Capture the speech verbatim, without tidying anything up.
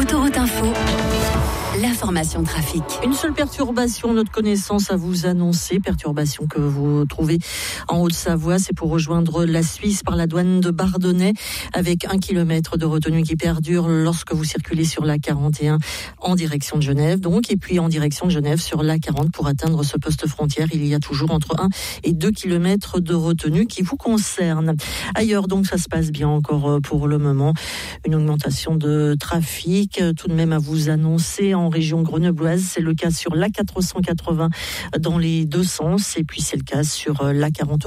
Autoroute Info, l'information trafic. Une seule perturbation, notre connaissance à vous annoncer, perturbation que vous trouvez en Haute-Savoie, c'est pour rejoindre la Suisse par la douane de Bardonnay, avec un kilomètre de retenue qui perdure lorsque vous circulez sur l'A quarante et un en direction de Genève, donc, et puis en direction de Genève sur l'A quarante pour atteindre ce poste frontière. Il y a toujours entre un et deux kilomètres de retenue qui vous concerne. Ailleurs, donc, ça se passe bien encore pour le moment. Une augmentation de trafic, tout de même à vous annoncer en région grenobloise. C'est le cas sur l'A quatre cent quatre-vingts dans les deux sens, et puis c'est le cas sur l'A quarante.